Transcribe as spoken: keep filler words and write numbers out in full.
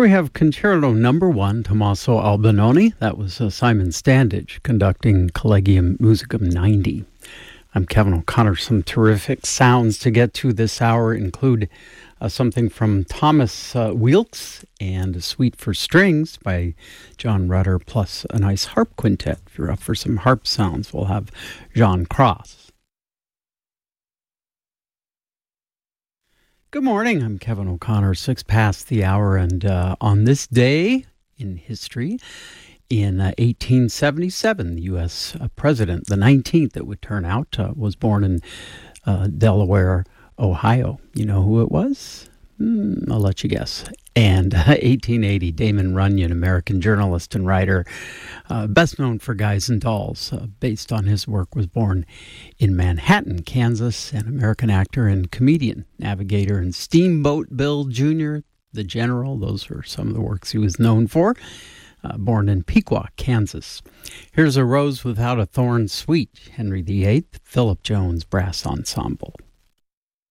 we have Concerto Number One, Tommaso Albinoni. That was uh, Simon Standage conducting Collegium Musicum ninety. I'm Kevin O'Connor. Some terrific sounds to get to this hour include uh, something from Thomas uh, Weelkes and a Suite for Strings by John Rutter, plus a nice harp quintet. If you're up for some harp sounds, we'll have Jean Cross. Good morning. I'm Kevin O'Connor, six past the hour, and uh, on this day in history, in uh, eighteen seventy-seven, the U S uh, president, the nineteenth that would turn out, uh, was born in uh, Delaware, Ohio. You know who it was? Mm, I'll let you guess. And uh, eighteen eighty, Damon Runyon, American journalist and writer, uh, best known for Guys and Dolls, uh, based on his work, was born in Manhattan, Kansas, an American actor and comedian, navigator, and Steamboat Bill Junior, the General. Those are some of the works he was known for. Uh, born in Pequot, Kansas. Here's A Rose Without a Thorn Suite, Henry the Eighth, Philip Jones Brass Ensemble.